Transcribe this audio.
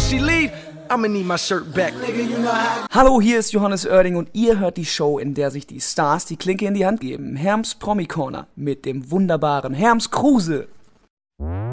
she leave, I'ma need my shirt back. Hallo, hier ist Johannes Oerding und ihr hört die Show, in der sich die Stars die Klinke in die Hand geben. Herms Promi Corner mit dem wunderbaren Herms Kruse.